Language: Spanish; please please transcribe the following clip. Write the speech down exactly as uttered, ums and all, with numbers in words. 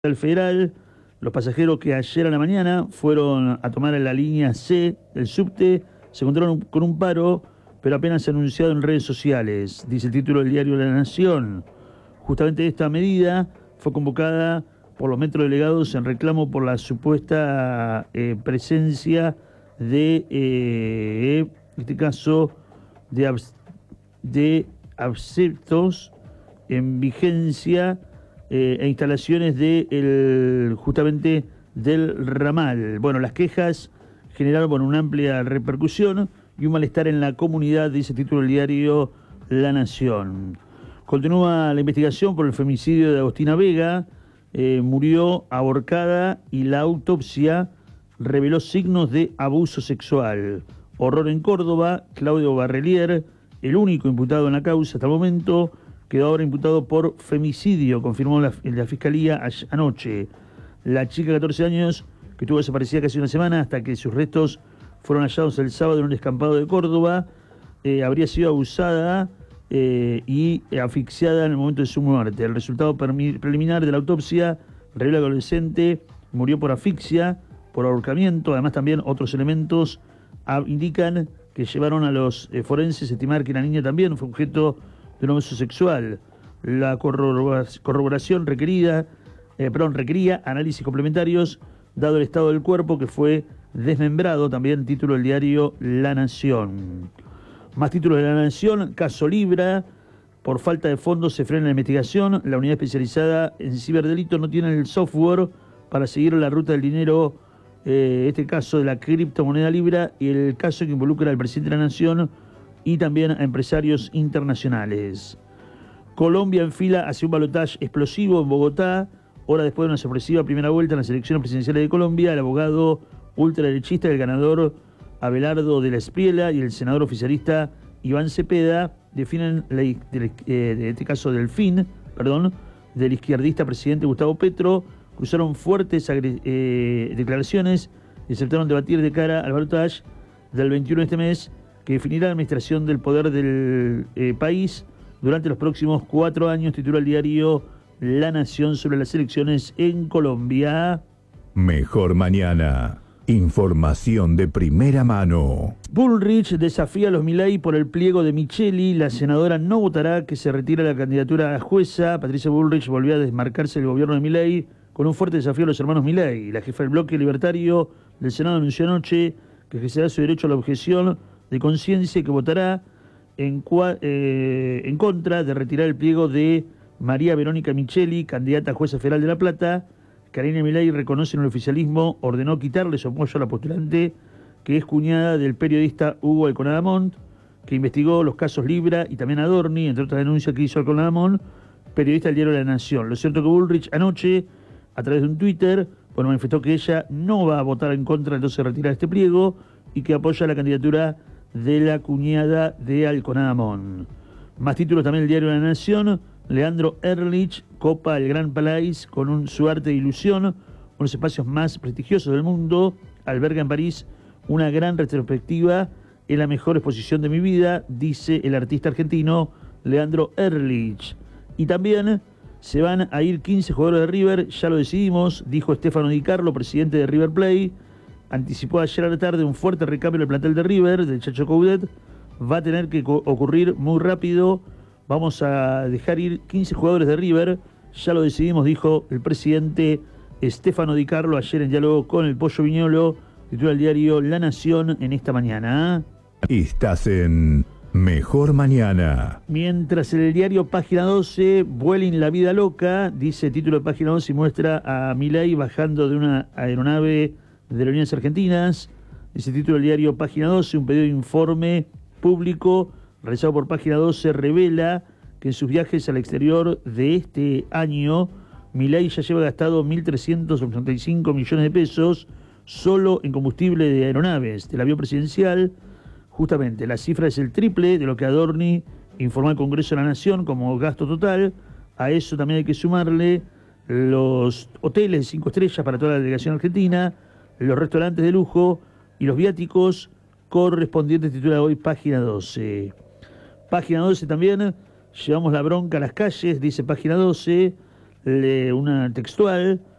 del Federal, los pasajeros que ayer a la mañana fueron a tomar la línea C del subte se encontraron con un paro, pero apenas anunciado en redes sociales, dice el título del diario La Nación. Justamente esta medida fue convocada por los metrodelegados en reclamo por la supuesta eh, presencia de, eh, en este caso, de, abs de abceptos en vigencia Eh, e instalaciones de el, justamente del ramal. Bueno, las quejas generaron bueno, una amplia repercusión y un malestar en la comunidad, dice el título del diario La Nación. Continúa la investigación por el femicidio de Agostina Vega, eh, murió ahorcada y la autopsia reveló signos de abuso sexual. Horror en Córdoba, Claudio Barrelier, el único imputado en la causa hasta el momento, quedó ahora imputado por femicidio, confirmó la, la Fiscalía anoche. La chica de catorce años, que estuvo desaparecida casi una semana hasta que sus restos fueron hallados el sábado en un descampado de Córdoba, eh, habría sido abusada eh, y asfixiada en el momento de su muerte. El resultado preliminar de la autopsia revela que el adolescente murió por asfixia, por ahorcamiento. Además también otros elementos ah, indican que llevaron a los eh, forenses a estimar que la niña también fue objeto de un abuso sexual. La corroboración requerida, eh, perdón, requería análisis complementarios, dado el estado del cuerpo que fue desmembrado, también título del diario La Nación. Más títulos de La Nación, caso Libra, por falta de fondos se frena la investigación, la unidad especializada en ciberdelitos no tiene el software para seguir la ruta del dinero, eh, este caso de la criptomoneda Libra y el caso que involucra al presidente de la Nación y también a empresarios internacionales. Colombia enfila hacia un balotaje explosivo en Bogotá, hora después de una sorpresiva primera vuelta en las elecciones presidenciales de Colombia. El abogado ultraderechista del ganador Abelardo de la Espriella y el senador oficialista Iván Cepeda definen la, de, de, de este caso del fin, perdón, del izquierdista presidente Gustavo Petro, cruzaron fuertes eh, declaraciones y aceptaron debatir de cara al balotaje del veintiuno de este mes, que definirá la administración del poder del eh, país durante los próximos cuatro años, titula el diario La Nación sobre las elecciones en Colombia. Mejor mañana. Información de primera mano. Bullrich desafía a los Milei por el pliego de Micheli. La senadora no votará que se retire la candidatura a jueza. Patricia Bullrich volvió a desmarcarse del gobierno de Milei con un fuerte desafío a los hermanos Milei. La jefa del bloque libertario del Senado anunció anoche que ejercerá su derecho a la objeción de conciencia y que votará en, eh, en contra de retirar el pliego de María Verónica Micheli, candidata a jueza federal de La Plata. Karina Milei reconoce en el oficialismo, ordenó quitarle su apoyo a la postulante, que es cuñada del periodista Hugo Alconadamont, que investigó los casos Libra y también Adorni, entre otras denuncias que hizo Alconadamont, periodista del diario La Nación. Lo cierto es que Bullrich anoche, a través de un Twitter, bueno, manifestó que ella no va a votar en contra, entonces de retirar este pliego, y que apoya la candidatura de la cuñada de Alconadamont. Más títulos también el diario La Nación. Leandro Ehrlich copa el Gran Palais con un, su arte de ilusión, uno de los espacios más prestigiosos del mundo. Alberga en París una gran retrospectiva en la mejor exposición de mi vida, dice el artista argentino Leandro Ehrlich. Y también se van a ir quince jugadores de River, ya lo decidimos, dijo Stefano Di Carlo, presidente de River Plate. Anticipó ayer a la tarde un fuerte recambio del plantel de River, del Chacho Coudet. Va a tener que ocurrir muy rápido. Vamos a dejar ir quince jugadores de River. Ya lo decidimos, dijo el presidente Stefano Di Carlo ayer en diálogo con el Pollo Viñolo, titula el diario La Nación en esta mañana. Estás en Mejor Mañana. Mientras en el diario Página doce, Vueling la vida loca, dice título de Página doce y muestra a Milei bajando de una aeronave de las Aerolíneas Argentinas. Dice título del diario Página doce, un pedido de informe público realizado por Página doce revela que en sus viajes al exterior de este año, Milei ya lleva gastado mil trescientos ochenta y cinco millones de pesos solo en combustible de aeronaves del avión presidencial. Justamente, la cifra es el triple de lo que Adorni informó al Congreso de la Nación como gasto total. A eso también hay que sumarle los hoteles de cinco estrellas para toda la delegación argentina, los restaurantes de lujo y los viáticos correspondientes, titula hoy Página doce. Página doce también, llevamos la bronca a las calles, dice Página doce. le- una textual